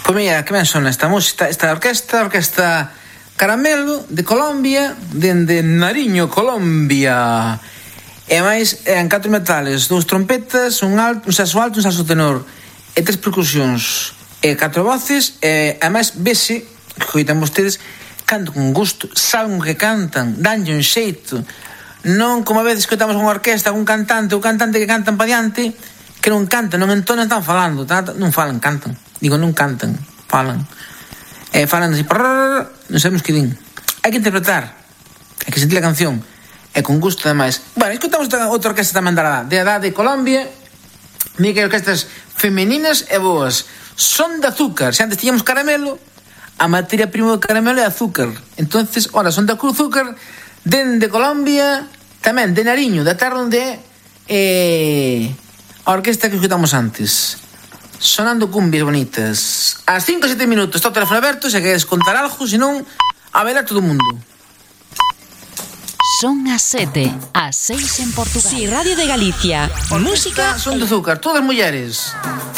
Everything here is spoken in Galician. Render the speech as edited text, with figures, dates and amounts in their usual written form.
Pois mira, que ben sona esta música, esta orquesta Caramelo de Colombia, dende Nariño, Colombia. E máis, en 4 metales, 2 trompetas, un saxo alto, un saxo tenor, e 3 percusións, e 4 voces, e máis vese, que coitan vostedes, canto con gusto, saben o que cantan, danlle un xeito. Non como a veces coitamos unha orquesta, un cantante que cantan pa diante, que non cantan, non entonan, están falando, non falan, cantan. Digo, non cantan, falan. Falan así, non sabemos que din. Hai que interpretar, hai que sentir a canción, e con gusto, ademais. Bueno, escoitamos outra orquesta tamén de Colombia, mira que orquestas femeninas e boas. Son de azúcar, se antes tiñamos caramelo, a materia prima do caramelo é azúcar. Entonces, ora, son de azúcar, de Colombia, tamén de Nariño, da terra onde a orquesta que escutamos antes. Sonando cumbias bonitas. Ás 5 7 minutos, está o teléfono aberto, se queres contar algo, senón, a ver a todo o mundo. Son as 7, as 6 en Portugal. Si, Radio de Galicia. Música son de azúcar, todas mulleres.